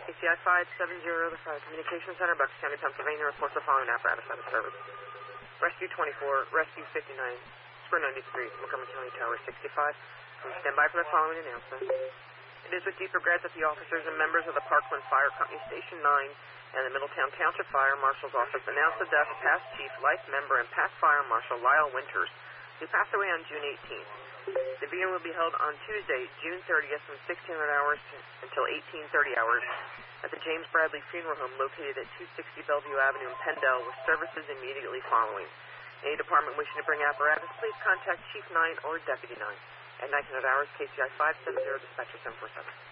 KCI 570, the Fire Communications Center, Bucks County, Pennsylvania, reports the following apparatus out of service. Rescue 24, Rescue 59, Square 93, Montgomery County Tower 65. Please stand by for the following announcement. It is with deep regret that the officers and members of the Parkland Fire Company Station 9 and the Middletown Township Fire Marshal's Office announce the death of past chief, life member, and past fire marshal Lyle Winters, who passed away on June 18th. The funeral will be held on Tuesday, June 30th from 1600 hours until 1830 hours at the James Bradley Funeral Home located at 260 Bellevue Avenue in Pendle, with services immediately following. Any department wishing to bring apparatus, please contact Chief 9 or Deputy 9. At 1900 hours, KCI 570, Dispatcher 747.